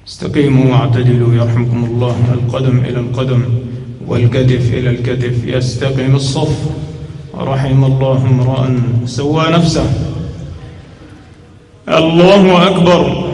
استقيموا واعتدلوا يرحمكم الله. القدم إلى القدم والكتف إلى الكتف، يستقيم الصف. رحم الله امرأ سوى نفسه. الله أكبر.